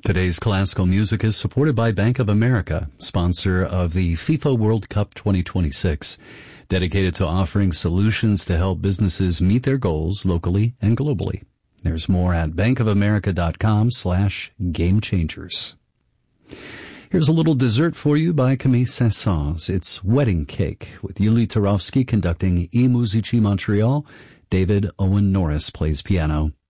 Today's classical music is supported by Bank of America, sponsor of the FIFA World Cup 2026, dedicated to offering solutions to help businesses meet their goals locally and globally. There's more at bankofamerica.com/gamechangers. Here's a little dessert for you by Camille Saint-Saëns. It's Wedding Cake with Yuli Turovsky conducting I Musici Montreal. David Owen Norris plays piano.